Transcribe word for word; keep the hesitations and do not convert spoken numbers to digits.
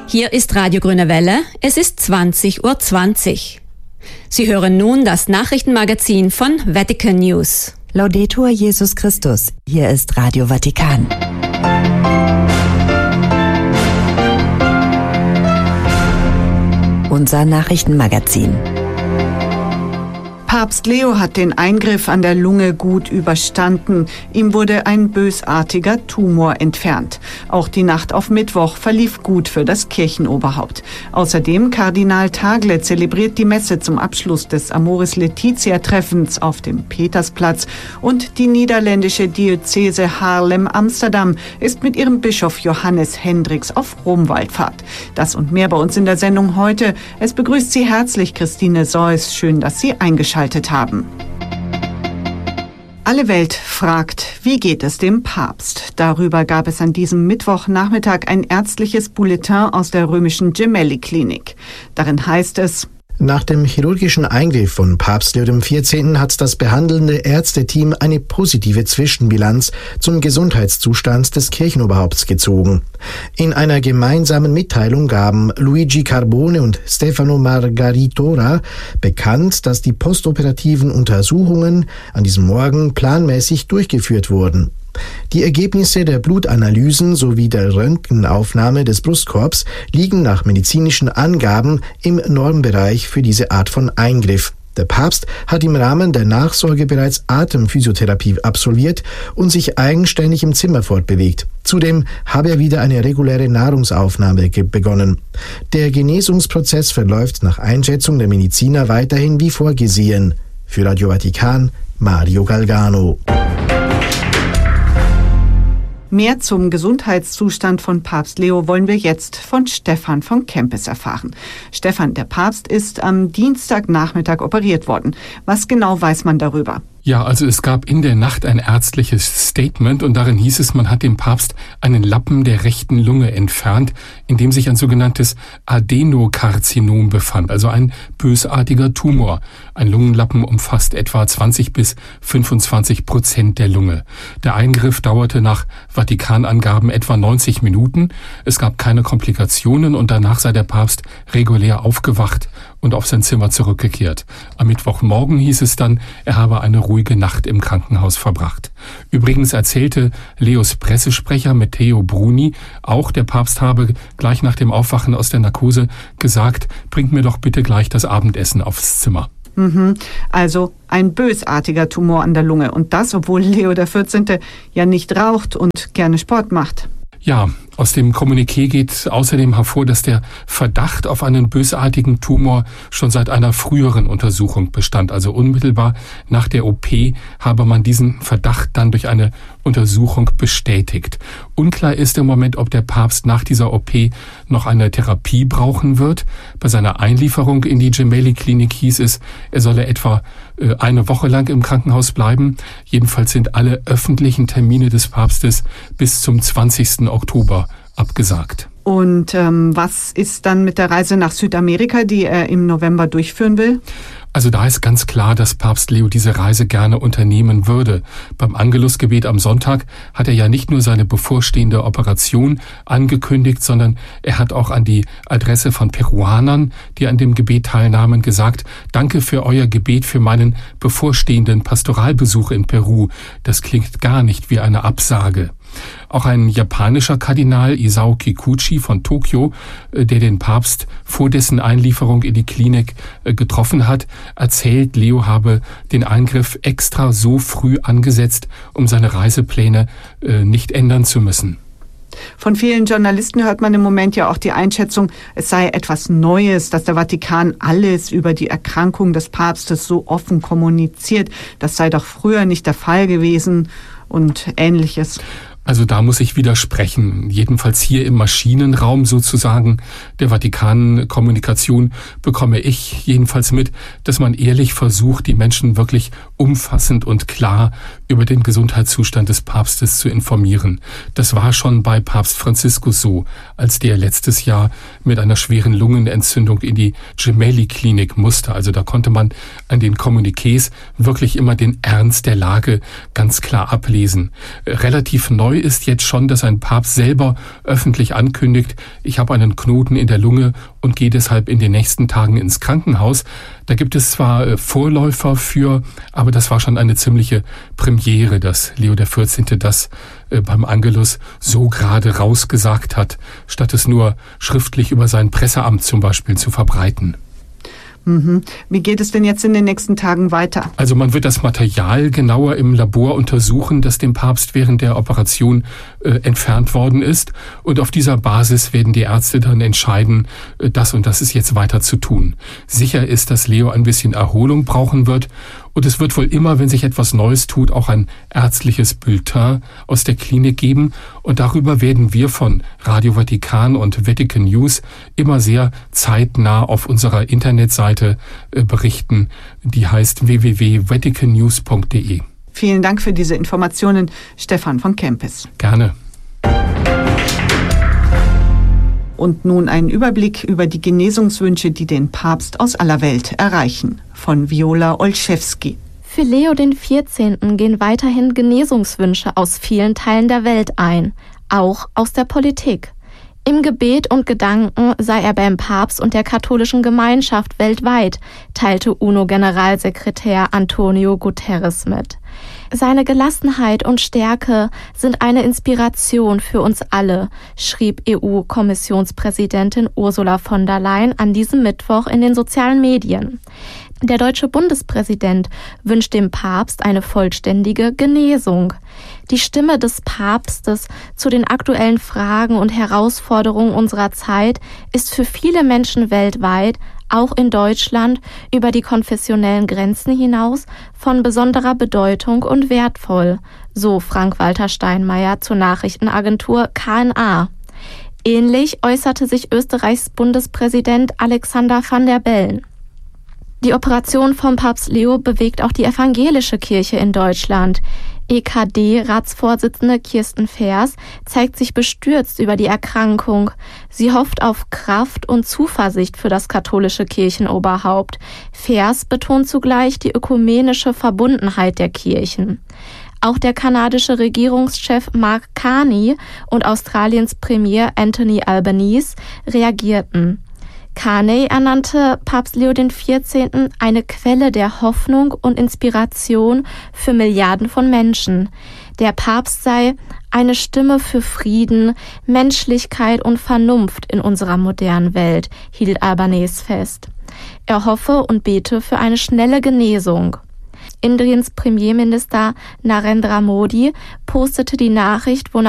Hier ist Radio Grüne Welle, es ist zwanzig Uhr zwanzig. Sie hören nun das Nachrichtenmagazin von Vatican News. Laudetur Jesus Christus, hier ist Radio Vatikan. Unser Nachrichtenmagazin. Papst Leo hat den Eingriff an der Lunge gut überstanden. Ihm wurde ein bösartiger Tumor entfernt. Auch die Nacht auf Mittwoch verlief gut für das Kirchenoberhaupt. Außerdem Kardinal Tagle zelebriert die Messe zum Abschluss des Amoris Laetitia-Treffens auf dem Petersplatz. Und die niederländische Diözese Haarlem-Amsterdam ist mit ihrem Bischof Johannes Hendricks auf Romwallfahrt. Das und mehr bei uns in der Sendung heute. Es begrüßt Sie herzlich Christine Seuss. Schön, dass Sie eingeschaltet haben. Alle Welt fragt, wie geht es dem Papst? Darüber gab es an diesem Mittwochnachmittag ein ärztliches Bulletin aus der römischen Gemelli-Klinik. Darin heißt es: Nach dem chirurgischen Eingriff von Papst Leo der vierzehnten. hat das behandelnde Ärzteteam eine positive Zwischenbilanz zum Gesundheitszustand des Kirchenoberhaupts gezogen. In einer gemeinsamen Mitteilung gaben Luigi Carbone und Stefano Margaritora bekannt, dass die postoperativen Untersuchungen an diesem Morgen planmäßig durchgeführt wurden. Die Ergebnisse der Blutanalysen sowie der Röntgenaufnahme des Brustkorbs liegen nach medizinischen Angaben im Normbereich für diese Art von Eingriff. Der Papst hat im Rahmen der Nachsorge bereits Atemphysiotherapie absolviert und sich eigenständig im Zimmer fortbewegt. Zudem habe er wieder eine reguläre Nahrungsaufnahme begonnen. Der Genesungsprozess verläuft nach Einschätzung der Mediziner weiterhin wie vorgesehen. Für Radio Vatikan, Mario Galgano. Mehr zum Gesundheitszustand von Papst Leo wollen wir jetzt von Stefan von Kempis erfahren. Stefan, der Papst ist am Dienstagnachmittag operiert worden. Was genau weiß man darüber? Ja, also es gab in der Nacht ein ärztliches Statement und darin hieß es, man hat dem Papst einen Lappen der rechten Lunge entfernt, in dem sich ein sogenanntes Adenokarzinom befand, also ein bösartiger Tumor. Ein Lungenlappen umfasst etwa zwanzig bis fünfundzwanzig Prozent der Lunge. Der Eingriff dauerte nach Vatikanangaben etwa neunzig Minuten. Es gab keine Komplikationen und danach sei der Papst regulär aufgewacht und auf sein Zimmer zurückgekehrt. Am Mittwochmorgen hieß es dann, er habe eine ruhige Nacht im Krankenhaus verbracht. Übrigens erzählte Leos Pressesprecher Matteo Bruni auch, der Papst habe gleich nach dem Aufwachen aus der Narkose gesagt, bringt mir doch bitte gleich das Abendessen aufs Zimmer. Mhm. Also ein bösartiger Tumor an der Lunge. Und das, obwohl Leo der vierzehnte. ja nicht raucht und gerne Sport macht. Ja, aus dem Kommuniqué geht außerdem hervor, dass der Verdacht auf einen bösartigen Tumor schon seit einer früheren Untersuchung bestand. Also unmittelbar nach der O P habe man diesen Verdacht dann durch eine Untersuchung bestätigt. Unklar ist im Moment, ob der Papst nach dieser O P noch eine Therapie brauchen wird. Bei seiner Einlieferung in die Gemelli-Klinik hieß es, er solle etwa äh, eine Woche lang im Krankenhaus bleiben. Jedenfalls sind alle öffentlichen Termine des Papstes bis zum zwanzigsten Oktober abgesagt. Und ähm, was ist dann mit der Reise nach Südamerika, die er im November durchführen will? Also da ist ganz klar, dass Papst Leo diese Reise gerne unternehmen würde. Beim Angelusgebet am Sonntag hat er ja nicht nur seine bevorstehende Operation angekündigt, sondern er hat auch an die Adresse von Peruanern, die an dem Gebet teilnahmen, gesagt, danke für euer Gebet für meinen bevorstehenden Pastoralbesuch in Peru. Das klingt gar nicht wie eine Absage. Auch ein japanischer Kardinal, Isao Kikuchi von Tokio, der den Papst vor dessen Einlieferung in die Klinik getroffen hat, erzählt, Leo habe den Eingriff extra so früh angesetzt, um seine Reisepläne nicht ändern zu müssen. Von vielen Journalisten hört man im Moment ja auch die Einschätzung, es sei etwas Neues, dass der Vatikan alles über die Erkrankung des Papstes so offen kommuniziert. Das sei doch früher nicht der Fall gewesen und Ähnliches. Also da muss ich widersprechen. Jedenfalls hier im Maschinenraum sozusagen der Vatikan-Kommunikation bekomme ich jedenfalls mit, dass man ehrlich versucht, die Menschen wirklich umfassend und klar über den Gesundheitszustand des Papstes zu informieren. Das war schon bei Papst Franziskus so, als der letztes Jahr mit einer schweren Lungenentzündung in die Gemelli-Klinik musste. Also da konnte man an den Kommuniqués wirklich immer den Ernst der Lage ganz klar ablesen. Relativ neu neu ist jetzt schon, dass ein Papst selber öffentlich ankündigt, ich habe einen Knoten in der Lunge und gehe deshalb in den nächsten Tagen ins Krankenhaus. Da gibt es zwar äh, Vorläufer für, aber das war schon eine ziemliche Premiere, dass Leo der vierzehnte das äh, beim Angelus so gerade rausgesagt hat, statt es nur schriftlich über sein Presseamt zum Beispiel zu verbreiten. Mhm. Wie geht es denn jetzt in den nächsten Tagen weiter? Also man wird das Material genauer im Labor untersuchen, das dem Papst während der Operation äh, entfernt worden ist. Und auf dieser Basis werden die Ärzte dann entscheiden, äh, das und das ist jetzt weiter zu tun. Sicher ist, dass Leo ein bisschen Erholung brauchen wird. Und es wird wohl immer, wenn sich etwas Neues tut, auch ein ärztliches Bulletin aus der Klinik geben. Und darüber werden wir von Radio Vatikan und Vatican News immer sehr zeitnah auf unserer Internetseite äh, berichten. Die heißt w w w punkt vatican news punkt d e. Vielen Dank für diese Informationen, Stefan von Kempis. Gerne. Und nun ein Überblick über die Genesungswünsche, die den Papst aus aller Welt erreichen. Von Viola Olszewski. Für Leo den vierzehnten gehen weiterhin Genesungswünsche aus vielen Teilen der Welt ein, auch aus der Politik. Im Gebet und Gedanken sei er beim Papst und der katholischen Gemeinschaft weltweit, teilte UNO-Generalsekretär Antonio Guterres mit. Seine Gelassenheit und Stärke sind eine Inspiration für uns alle, schrieb E U-Kommissionspräsidentin Ursula von der Leyen an diesem Mittwoch in den sozialen Medien. Der deutsche Bundespräsident wünscht dem Papst eine vollständige Genesung. Die Stimme des Papstes zu den aktuellen Fragen und Herausforderungen unserer Zeit ist für viele Menschen weltweit, auch in Deutschland, über die konfessionellen Grenzen hinaus von besonderer Bedeutung und wertvoll, so Frank-Walter Steinmeier zur Nachrichtenagentur K N A. Ähnlich äußerte sich Österreichs Bundespräsident Alexander van der Bellen. Die Operation vom Papst Leo bewegt auch die evangelische Kirche in Deutschland. E K D-Ratsvorsitzende Kirsten Feers zeigt sich bestürzt über die Erkrankung. Sie hofft auf Kraft und Zuversicht für das katholische Kirchenoberhaupt. Feers betont zugleich die ökumenische Verbundenheit der Kirchen. Auch der kanadische Regierungschef Mark Carney und Australiens Premier Anthony Albanese reagierten. Carney ernannte Papst Leo den vierzehnten eine Quelle der Hoffnung und Inspiration für Milliarden von Menschen. Der Papst sei eine Stimme für Frieden, Menschlichkeit und Vernunft in unserer modernen Welt, hielt Albanese fest. Er hoffe und bete für eine schnelle Genesung. Indiens Premierminister Narendra Modi postete die Nachricht, wonach